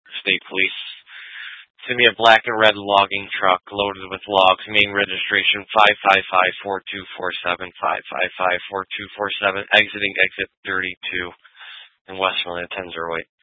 State Police. To me, a black and red logging truck loaded with logs, main registration 5554247, 5554247, exiting exit 32 in Westmoreland at 1008.